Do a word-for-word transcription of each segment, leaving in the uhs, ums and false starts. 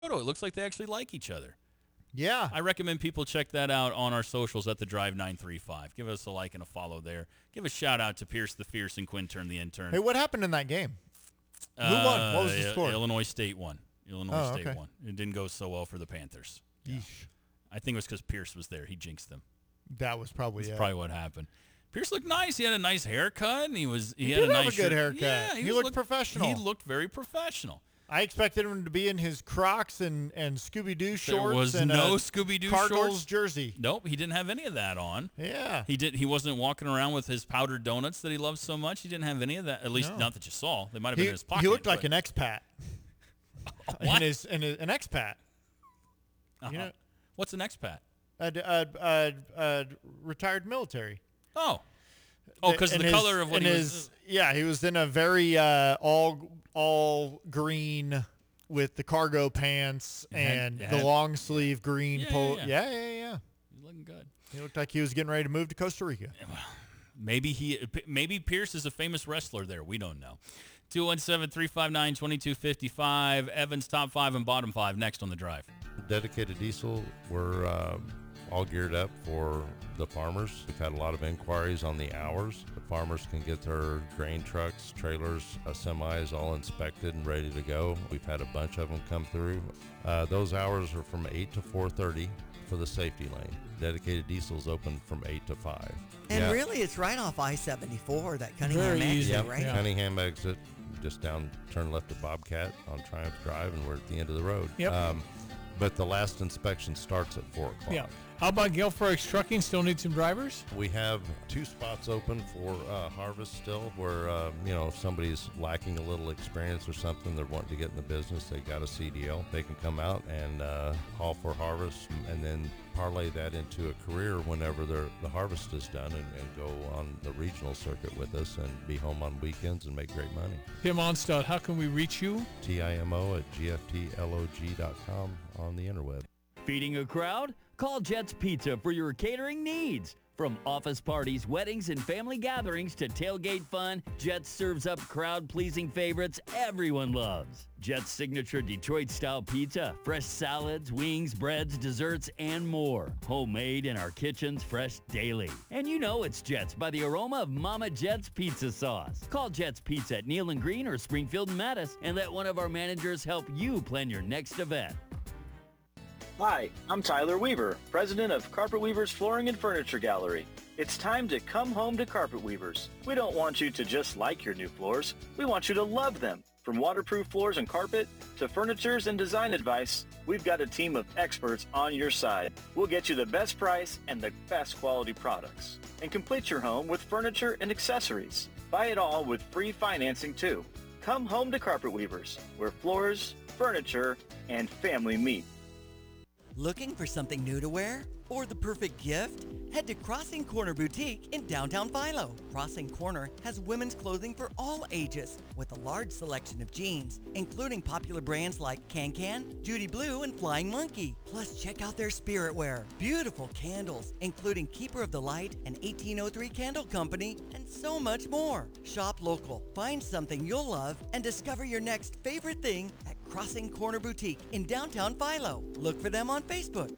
It looks like they actually like each other. Yeah. I recommend people check that out on our socials at the Drive nine three five. Give us a like and a follow there. Give a shout out to Pierce the Fierce and Quintern the intern. Hey, what happened in that game? Uh, Who won? What was the score? Illinois State won. Illinois Oh, State okay. won. It didn't go so well for the Panthers. Yeah. Yeesh. I think it was because Pierce was there. He jinxed them. That was probably That's it. probably what happened. Pierce looked nice. He had a nice haircut, and he was he, He had did a have nice a good shirt. haircut. Yeah, He was looked look- professional. He looked very professional. I expected him to be in his Crocs and, and Scooby-Doo shorts. There was and no a Scooby-Doo Cardinals shorts. jersey. Nope, he didn't have any of that on. Yeah. He did. He wasn't walking around with his powdered donuts that he loves so much. He didn't have any of that. At least No. not that you saw. They might have He, been in his pocket. he looked like but- an expat. What? In his, in his, an expat. Uh-huh. You know, What's an expat? a, a, a, a retired military. Oh, oh, because of In the his- color of what in he his, was. Yeah, he was in a very uh, all all green with the cargo pants It had- and it the had- long sleeve green Yeah, polo. yeah, Yeah, yeah, yeah. He's looking good. He looked like he was getting ready to move to Costa Rica. Maybe he, maybe Pierce is a famous wrestler there. We don't know. two one seven, three five nine, two two five five. Evan's top five and bottom five next on the drive. Dedicated Diesel, we're uh, all geared up for the farmers. We've had a lot of inquiries on the hours. The farmers can get their grain trucks, trailers, uh, semis all inspected and ready to go. We've had a bunch of them come through. Uh, those hours are from eight to four thirty for the safety lane. Dedicated Diesel's open from eight to five. And Yeah. really, it's right off I seventy-four, that Cunningham Very exit, easy. Yep, right? Yeah. Cunningham exit, just down, turn left at Bobcat on Triumph Drive, and we're at the end of the road. Yep. Um, but the last inspection starts at four o'clock. Yeah. How about Gilfrex Trucking? Still need some drivers? We have two spots open for uh, harvest still where, uh, you know, if somebody's lacking a little experience or something, they're wanting to get in the business, they got a C D L. They can come out and uh, haul for harvest and then parlay that into a career whenever they're, the harvest is done and, and go on the regional circuit with us and be home on weekends and make great money. Tim Onstad, how can we reach you? T I M O at G F T L O G dot com on the interweb. Feeding a crowd? Call Jets Pizza for your catering needs. From office parties, weddings, and family gatherings to tailgate fun, Jets serves up crowd-pleasing favorites everyone loves. Jets' signature Detroit-style pizza, fresh salads, wings, breads, desserts, and more. Homemade in our kitchens, fresh daily. And you know it's Jets by the aroma of Mama Jet's pizza sauce. Call Jets Pizza at Neal and Green or Springfield and Mattis and let one of our managers help you plan your next event. Hi, I'm Tyler Weaver, president of Carpet Weavers Flooring and Furniture Gallery. It's time to come home to Carpet Weavers. We don't want you to just like your new floors. We want you to love them. From waterproof floors and carpet to furnitures and design advice, we've got a team of experts on your side. We'll get you the best price and the best quality products. And complete your home with furniture and accessories. Buy it all with free financing too. Come home to Carpet Weavers, where floors, furniture, and family meet. Looking for something new to wear? Or the perfect gift? Head to Crossing Corner Boutique in downtown Philo. Crossing Corner has women's clothing for all ages with a large selection of jeans, including popular brands like KanCan, Judy Blue, and Flying Monkey. Plus, check out their spirit wear, beautiful candles, including Keeper of the Light and eighteen oh three Candle Company, and so much more. Shop local, find something you'll love, and discover your next favorite thing at Crossing Corner Boutique in downtown Philo. Look for them on Facebook.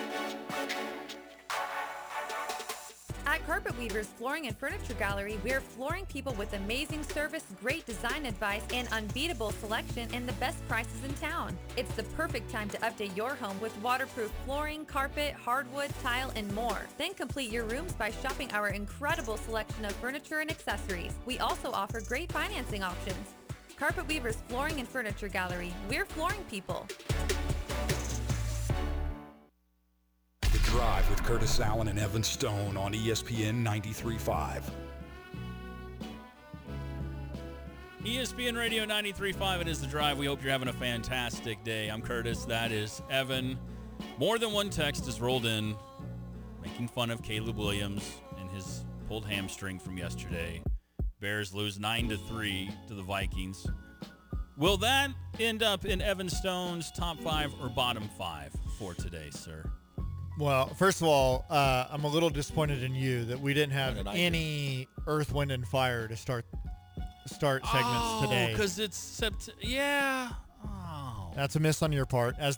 At Carpet Weavers Flooring and Furniture Gallery, we're flooring people with amazing service, great design advice, and unbeatable selection and the best prices in town. It's the perfect time to update your home with waterproof flooring, carpet, hardwood, tile, and more. Then complete your rooms by shopping our incredible selection of furniture and accessories. We also offer great financing options. Carpet Weavers Flooring and Furniture Gallery, we're flooring people. The Drive with Curtis Allen and Evan Stone on E S P N ninety-three point five. E S P N Radio ninety-three point five, it is The Drive. We hope you're having a fantastic day. I'm Curtis. That is Evan. More than one text has rolled in making fun of Caleb Williams and his pulled hamstring from yesterday. Bears lose nine to three to the Vikings. Will that end up in Evan Stone's top five or bottom five for today, sir? Well, first of all, uh, I'm a little disappointed in you that we didn't have What did I any Earth, Wind, and Fire to start start segments oh, today. because it's Sept. Yeah. Oh. That's a miss on your part. As